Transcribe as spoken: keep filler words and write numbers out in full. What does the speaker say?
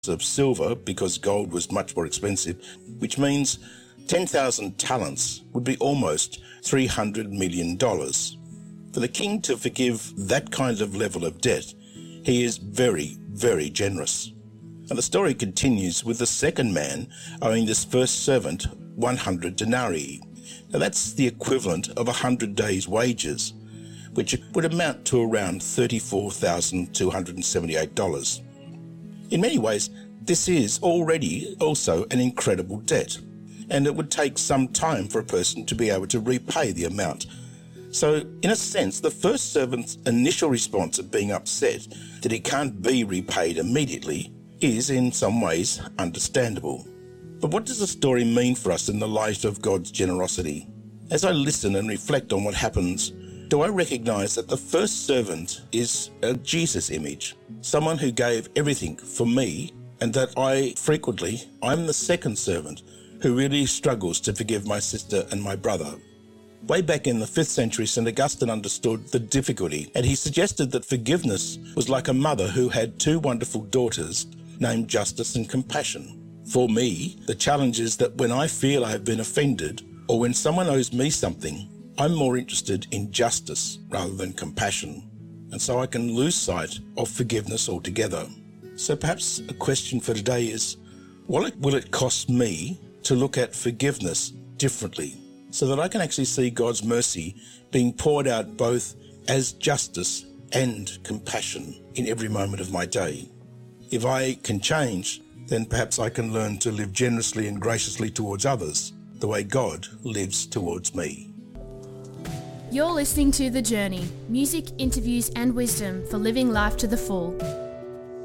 of silver because gold was much more expensive, which means ten thousand talents would be almost three hundred million dollars. For the king to forgive that kind of level of debt, he is very, very generous. And the story continues with the second man owing this first servant one hundred denarii. Now that's the equivalent of one hundred days' wages, which would amount to around thirty-four thousand two hundred seventy-eight dollars. In many ways, this is already also an incredible debt, and it would take some time for a person to be able to repay the amount. So, in a sense, the first servant's initial response of being upset that he can't be repaid immediately is in some ways understandable. But what does the story mean for us in the light of God's generosity? As I listen and reflect on what happens, do I recognise that the first servant is a Jesus image, someone who gave everything for me, and that I frequently, I'm the second servant who really struggles to forgive my sister and my brother. Way back in the fifth century, Saint Augustine understood the difficulty, and he suggested that forgiveness was like a mother who had two wonderful daughters named Justice and Compassion. For me, the challenge is that when I feel I have been offended, or when someone owes me something, I'm more interested in justice rather than compassion, and so I can lose sight of forgiveness altogether. So perhaps a question for today is, what will it cost me to look at forgiveness differently, so that I can actually see God's mercy being poured out both as justice and compassion in every moment of my day? If I can change, then perhaps I can learn to live generously and graciously towards others, the way God lives towards me. You're listening to The Journey, music, interviews and wisdom for living life to the full.